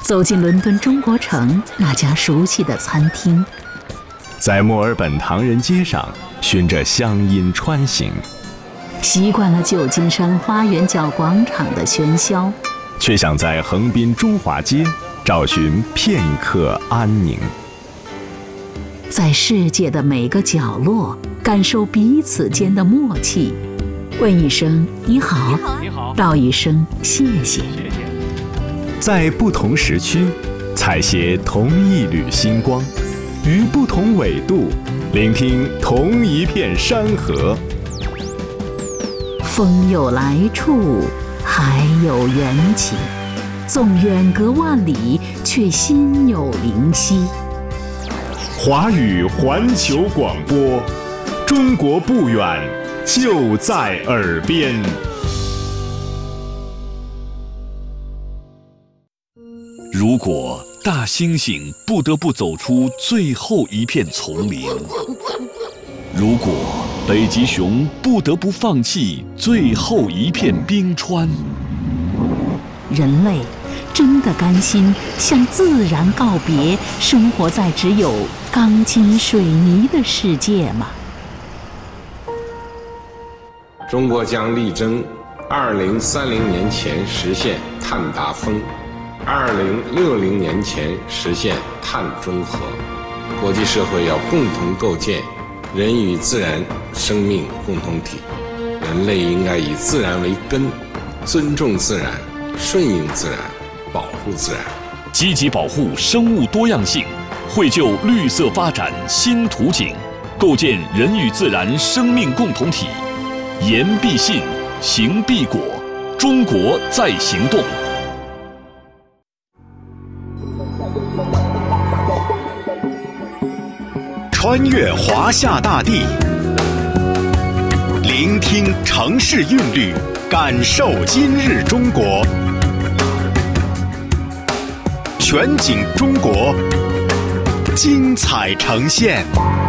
走进伦敦中国城那家熟悉的餐厅， 在墨尔本唐人街上循着乡音穿行， 习惯了旧金山花园角广场的喧嚣， 却想在横滨中华街找寻片刻安宁。 在世界的每个角落感受彼此间的默契，问一声你好，道一声谢谢。 在不同时区采撷同一缕星光，于不同纬度聆听同一片山河。 风有来处，海有缘起，纵远隔万里，却心有灵犀。 华语环球广播，中国不远，就在耳边。 如果大猩猩不得不走出最后一片丛林，如果北极熊不得不放弃最后一片冰川， 人类真的甘心向自然告别，生活在只有钢筋水泥的世界吗？ 中国将力争2030年前实现碳达峰，2060年前实现碳中和。国际社会要共同构建人与自然生命共同体，人类应该以自然为根，尊重自然，顺应自然，保护自然， 积极保护生物多样性，绘就绿色发展新图景，构建人与自然生命共同体。言必信，行必果，中国在行动。 穿越华夏大地，聆听城市韵律，感受今日中国。全景中国，精彩呈现。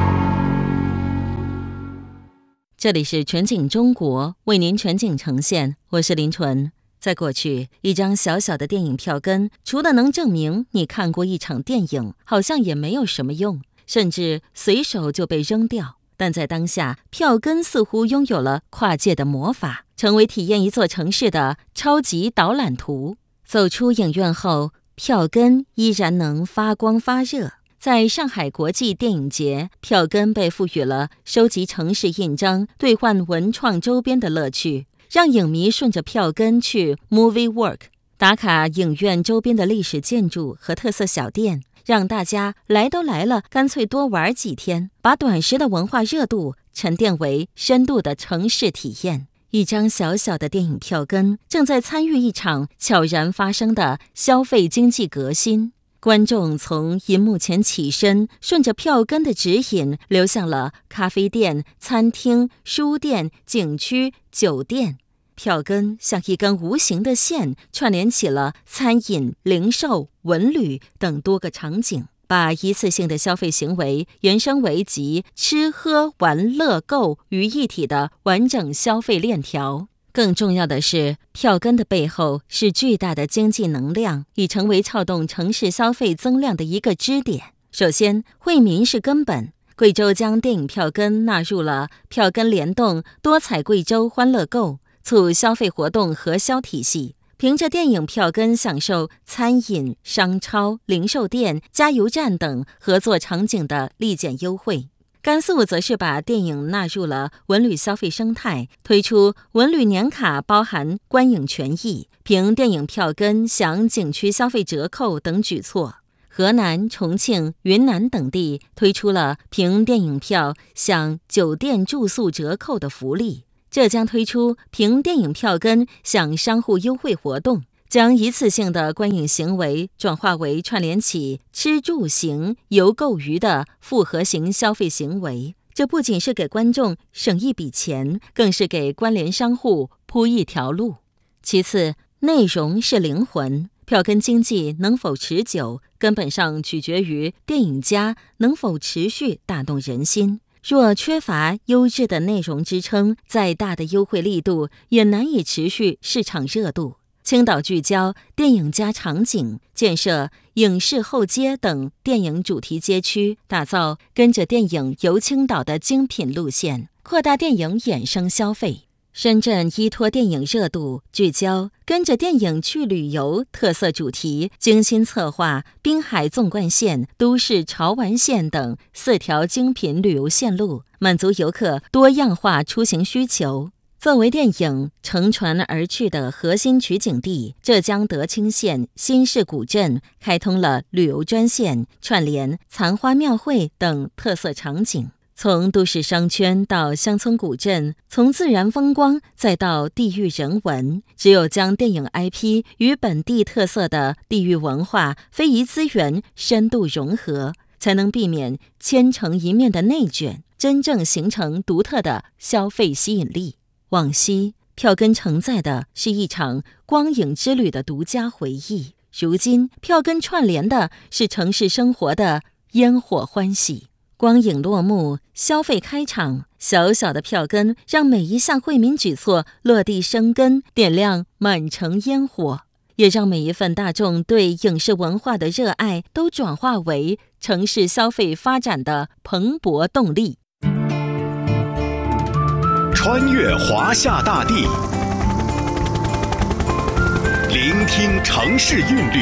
这里是全景中国，为您全景呈现，我是林纯。在过去，一张小小的电影票根，除了能证明你看过一场电影，好像也没有什么用，甚至随手就被扔掉。但在当下，票根似乎拥有了跨界的魔法，成为体验一座城市的超级导览图。走出影院后，票根依然能发光发热。在上海国际电影节，票根被赋予了收集城市印章、兑换文创周边的乐趣，让影迷顺着票根去 Movie Walk， 打卡影院周边的历史建筑和特色小店，让大家来都来了，干脆多玩几天，把短时的文化热度沉淀为深度的城市体验。一张小小的电影票根正在参与一场悄然发生的消费经济革新。观众从银幕前起身，顺着票根的指引流向了咖啡店、餐厅、书店、景区、酒店。票根像一根无形的线，串联起了餐饮、零售、文旅等多个场景，把一次性的消费行为延伸为集吃喝玩乐购于一体的完整消费链条。更重要的是，票根的背后是巨大的经济能量，已成为撬动城市消费增量的一个支点。首先，惠民是根本。贵州将电影票根纳入了票根联动多彩贵州欢乐购促消费活动核销体系，凭着电影票根享受餐饮、商超、零售店、加油站等合作场景的立减优惠。甘肃则是把电影纳入了文旅消费生态，推出文旅年卡包含观影权益，凭电影票根享景区消费折扣等举措。河南、重庆、云南等地推出了凭电影票享酒店住宿折扣的福利。浙江推出凭电影票根享商户优惠活动，将一次性的观影行为转化为串联起吃住行游购娱的复合型消费行为。这不仅是给观众省一笔钱，更是给关联商户铺一条路。其次，内容是灵魂，票根经济能否持久，根本上取决于电影家能否持续打动人心。若缺乏优质的内容支撑，再大的优惠力度也难以持续市场热度。 青岛聚焦电影加场景，建设影视后街等电影主题街区，打造跟着电影游青岛的精品路线，扩大电影衍生消费。深圳依托电影热度，聚焦跟着电影去旅游特色主题，精心策划滨海纵贯线、都市潮玩线等4条精品旅游线路，满足游客多样化出行需求。作为电影乘船而去的核心取景地，浙江德清县新市古镇开通了旅游专线，串联残花庙会等特色场景。从都市商圈到乡村古镇，从自然风光再到地域人文，只有将电影 IP 与本地特色的地域文化、非遗资源深度融合，才能避免千城一面的内卷，真正形成独特的消费吸引力。往昔，票根承载的是一场光影之旅的独家回忆，如今票根串联的是城市生活的烟火欢喜。光影落幕，消费开场，小小的票根让每一项惠民举措落地生根，点亮满城烟火，也让每一份大众对影视文化的热爱都转化为城市消费发展的蓬勃动力。 穿越华夏大地，聆听城市韵律，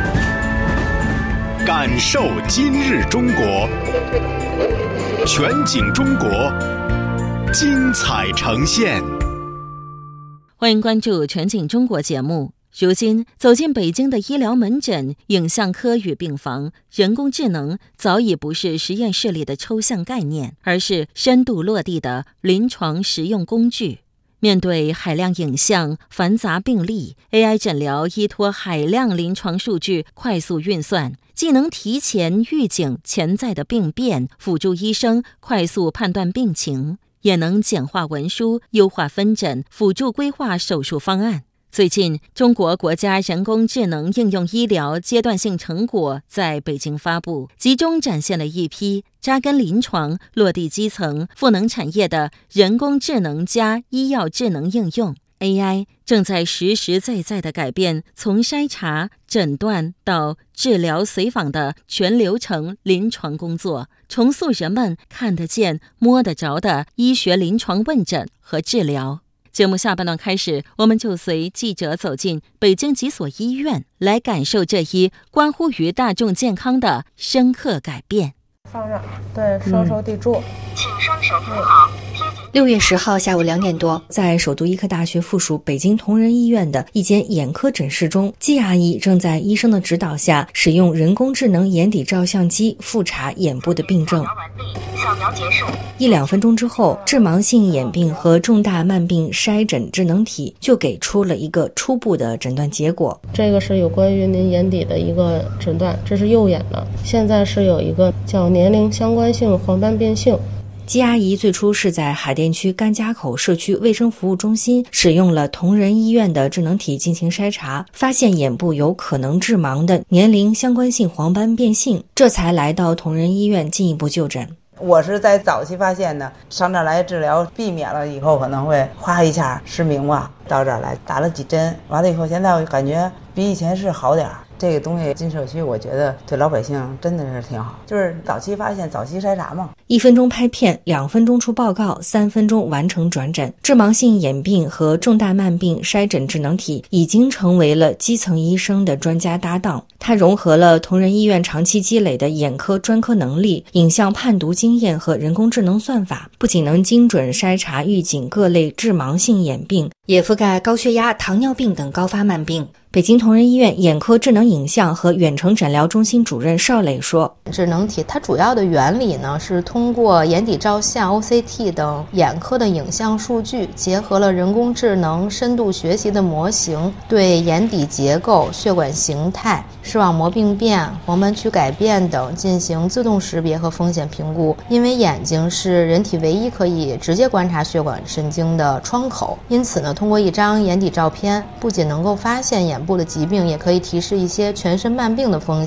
感受今日中国，全景中国，精彩呈现。 欢迎关注全景中国节目。如今走进北京的医疗门诊、影像科与病房，人工智能早已不是实验室里的抽象概念，而是深度落地的临床实用工具。面对海量影像、繁杂病例， AI 诊疗依托海量临床数据快速运算，既能提前预警潜在的病变，辅助医生快速判断病情，也能简化文书、优化分诊，辅助规划手术方案。最近，中国国家人工智能应用医疗阶段性成果在北京发布，集中展现了一批扎根临床、落地基层、赋能产业的人工智能加医药智能应用。AI 正在实实在在地改变从筛查、诊断到治疗随访的全流程临床工作，重塑人们看得见、摸得着的医学临床问诊和治疗。节目下半段开始，我们就随记者走进北京几所医院，来感受这一关乎于大众健康的深刻改变。 放上，对，双手抵住， 请双手扶好。6月10号下午2点多，在首都医科大学附属北京同仁医院的一间眼科诊室中，季阿姨正在医生的指导下，使用人工智能眼底照相机复查眼部的病症。扫描结束。1-2分钟之后，致盲性眼病和重大慢病筛诊智能体就给出了一个初步的诊断结果。 这个是有关于您眼底的一个诊断，这是右眼的，现在是有一个叫年龄相关性黄斑变性。 季阿姨最初是在海淀区甘家口社区卫生服务中心使用了同仁医院的智能体进行筛查，发现眼部有可能致盲的年龄相关性黄斑变性，这才来到同仁医院进一步就诊。 我是在早期发现的，上这儿来治疗，避免了以后可能会哗一下失明吧。到这儿来打了几针，完了以后现在我感觉比以前是好点儿。这个东西进社区，我觉得对老百姓真的是挺好，就是早期发现、早期筛查嘛。 1分钟拍片，2分钟出报告，3分钟完成转诊。致盲性眼病和重大慢病筛诊智能体已经成为了基层医生的专家搭档。它融合了同仁医院长期积累的眼科专科能力、影像判读经验和人工智能算法，不仅能精准筛查预警各类致盲性眼病，也覆盖高血压、糖尿病等高发慢病。北京同仁医院眼科智能影像和远程诊疗中心主任邵磊说， 智能体它主要的原理呢，是通过眼底照相、OCT 等眼科的影像数据，结合了人工智能深度学习的模型，对眼底结构、血管形态、视网膜病变、黄斑区改变等进行自动识别和风险评估。因为眼睛是人体唯一可以直接观察血管神经的窗口，因此呢，通过一张眼底照片，不仅能够发现眼部的疾病，也可以提示一些全身慢病的风险。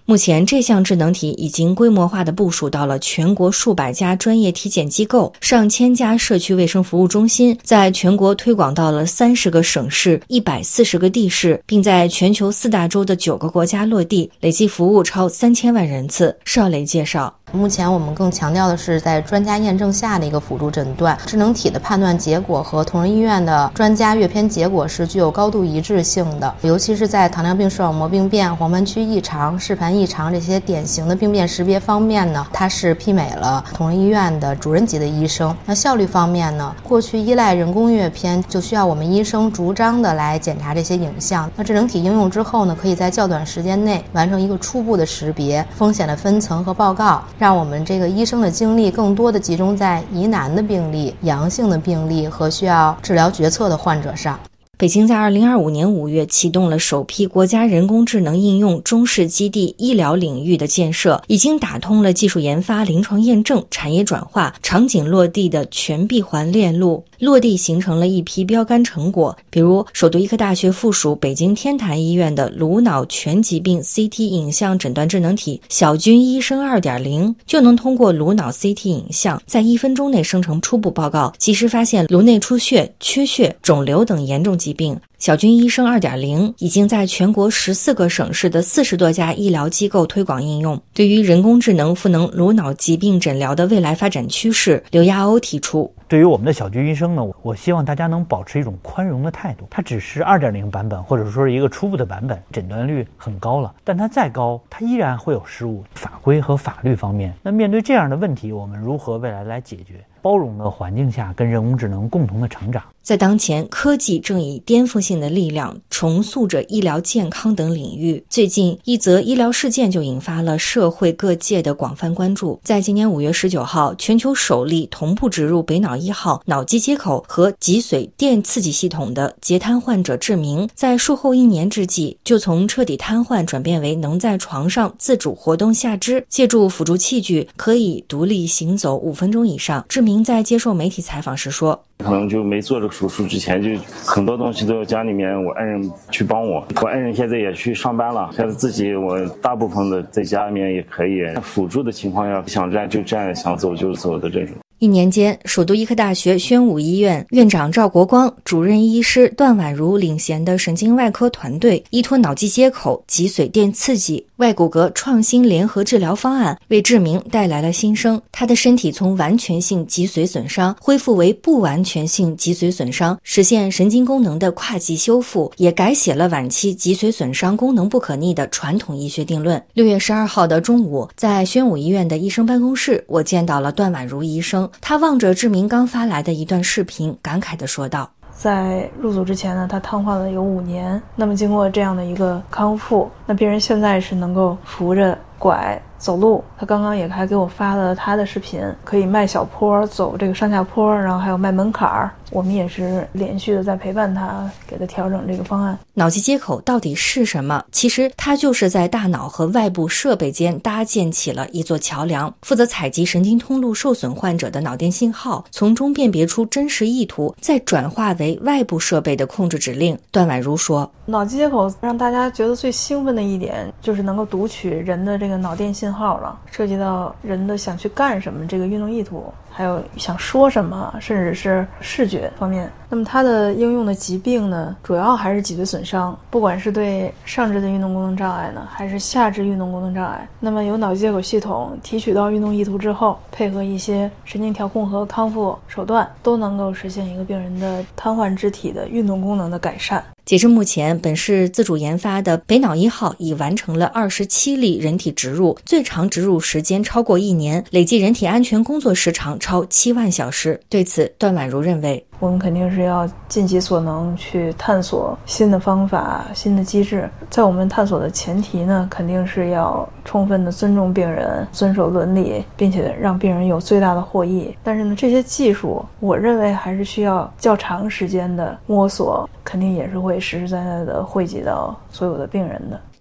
目前这项智能体已经规模化地部署到了全国数百家专业体检机构、上千家社区卫生服务中心，在全国推广到了30个省市、140个地市，并在全球4大洲的9个国家落地，累计服务超3000万人次。邵磊介绍， 目前我们更强调的是在专家验证下的一个辅助诊断，智能体的判断结果和同仁医院的专家阅片结果是具有高度一致性的，尤其是在糖尿病视网膜病变、黄斑区异常、视盘异常这些典型的病变识别方面呢，它是媲美了同仁医院的主任级的医生。那效率方面呢，过去依赖人工阅片，就需要我们医生逐章的来检查这些影像。那智能体应用之后呢，可以在较短时间内完成一个初步的识别、风险的分层和报告，让我们这个医生的精力更多的集中在疑难的病例、阳性的病例和需要治疗决策的患者上。 北京在2025年5月启动了首批国家人工智能应用中试基地医疗领域的建设，已经打通了技术研发、临床验证、产业转化、场景落地的全闭环链路，落地形成了一批标杆成果。比如首都医科大学附属北京天坛医院的颅脑全疾病 CT 影像诊断智能体小军医生 2.0 就能通过颅脑 CT 影像在1分钟内生成初步报告，及时发现颅内出血、缺血、肿瘤等严重疾病。小军医生 2.0 已经在全国14个省市的40多家医疗机构推广应用。对于人工智能赋能颅脑疾病诊疗的未来发展趋势，刘亚欧提出， 对于我们的小军医生呢，我希望大家能保持一种宽容的态度。它只是 2.0 版本，或者说是一个初步的版本，诊断率很高了，但它再高，它依然会有失误。法规和法律方面，那面对这样的问题，我们如何未来来解决？包容的环境下，跟人工智能共同的成长。 在当前，科技正以颠覆性的力量重塑着医疗健康等领域。最近，一则医疗事件就引发了社会各界的广泛关注。在今年5月19号，全球首例同步植入北脑1号脑机接口和脊髓电刺激系统的截瘫患者志明，在术后1年之际，就从彻底瘫痪转变为能在床上自主活动下肢，借助辅助器具可以独立行走5分钟以上。志明在接受媒体采访时说， 可能就没做这个手术之前，就很多东西都家里面我爱人去帮我爱人现在也去上班了，现在自己我大部分的在家里面也可以辅助的情况下，想站就站，想走就走的这种。 1年间，首都医科大学宣武医院院长赵国光、主任医师段婉如领衔的神经外科团队，依托脑机接口、脊髓电刺激、外骨骼创新联合治疗方案，为志明带来了新生。他的身体从完全性脊髓损伤恢复为不完全性脊髓损伤，实现神经功能的跨级修复，也改写了晚期脊髓损伤功能不可逆的传统医学定论。6月12号的中午，在宣武医院的医生办公室，我见到了段婉如医生。他望着志明刚发来的一段视频，感慨地说道， 在入组之前呢，他瘫痪了有5年，那么经过这样的一个康复，那病人现在是能够扶着拐走路。他刚刚也还给我发了他的视频，可以迈小坡走这个上下坡，然后还有迈门槛儿。我们也是连续的在陪伴他，给他调整这个方案。 脑机接口到底是什么？其实它就是在大脑和外部设备间搭建起了一座桥梁，负责采集神经通路受损患者的脑电信号，从中辨别出真实意图，再转化为外部设备的控制指令。段婉如说， 脑机接口让大家觉得最兴奋的一点就是能够读取人的这个脑电信号了，涉及到人的想去干什么这个运动意图，还有想说什么，甚至是视觉方面。那么它的应用的疾病呢，主要还是脊髓损伤，不管是对上肢的运动功能障碍呢，还是下肢运动功能障碍。那么有脑机接口系统提取到运动意图之后，配合一些神经调控和康复手段，都能够实现一个病人的瘫痪肢体的运动功能的改善。 截至目前，本市自主研发的北脑1号已完成了27例人体植入，最长植入时间超过1年，累计人体安全工作时长超7万小时。对此，段婉如认为， 我们肯定是要尽己所能去探索新的方法、新的机制。在我们探索的前提呢，肯定是要充分的尊重病人，遵守伦理，并且让病人有最大的获益。但是呢，这些技术我认为还是需要较长时间的摸索，肯定也是会实实在在的惠及到所有的病人的。